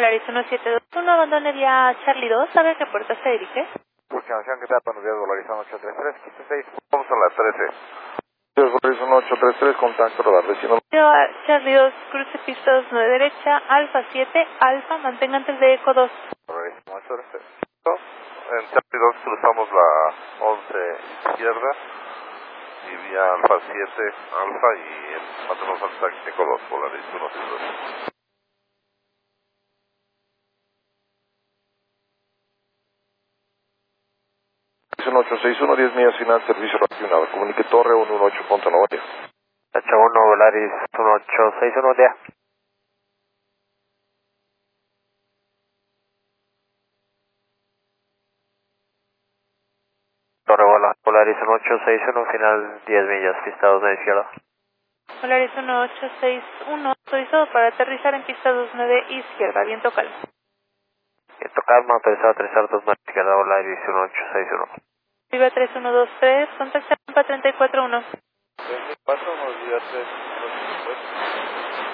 Polaris 1721, abandone vía Charlie 2, ¿sabe a qué puerta se dirige? Aproximación que está buenos días, Volaris 833, 15-6, vamos a las 13. Volaris 1833, contacto radar vecino. Charlie 2, cruce pista 29 derecha, Alfa 7, Alfa, mantenga antes de Eco 2. Volaris 833. En Charlie 2 cruzamos la 11 izquierda y vía Alfa 7, Alfa y mantenemos al técnico 2, Volaris 132. 1861, 10 millas final, servicio reaccionado. Comunique Torre 118.9. H1 Volaris 1861 día. Torre Volaris 1861, final 10 millas, pista 2 de izquierda. Polaris 1861, autorizado para aterrizar en pista 29 izquierda, viento calmo. Viento calmo, autorizado a aterrizar 29 izquierda, Volaris 1861. Viva 3123, contacta Rampa 341. 34, unos días 3.